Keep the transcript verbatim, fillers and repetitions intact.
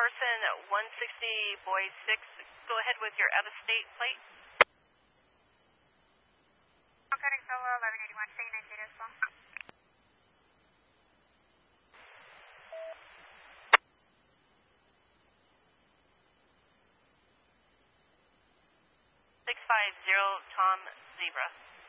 Carson, one sixty Boy six, go ahead with your out-of-state plate. Coding solo, eleven eighty-one, stay nine zero as well. six five zero Tom Zebra.